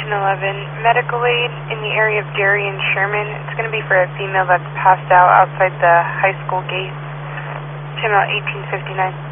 1011, medical aid in the area of Derry and Sherman. It's going to be for a female that's passed out outside the high school gate. Channel 1859.